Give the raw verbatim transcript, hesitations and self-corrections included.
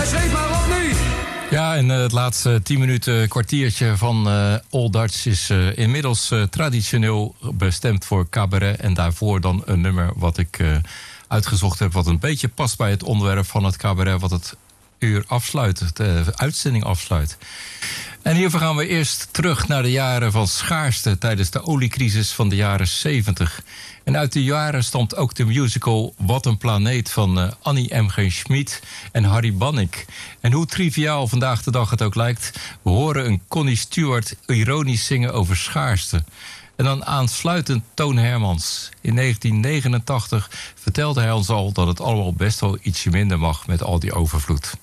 En schreef maar op nu! Ja, en uh, het laatste tien minuten kwartiertje van uh, Old Dutch is uh, inmiddels uh, traditioneel bestemd voor cabaret. En daarvoor dan een nummer wat ik uh, uitgezocht heb, wat een beetje past bij het onderwerp van het cabaret, wat het uur afsluit, de uitzending afsluit. En hiervoor gaan we eerst terug naar de jaren van schaarste tijdens de oliecrisis van de jaren zeventig. En uit die jaren stamt ook de musical Wat een planeet van uh, Annie M G Schmid en Harry Bannick. En hoe triviaal vandaag de dag het ook lijkt, we horen een Connie Stewart ironisch zingen over schaarste. En dan aansluitend Toon Hermans. In negentien negenentachtig vertelde hij ons al dat het allemaal best wel ietsje minder mag met al die overvloed.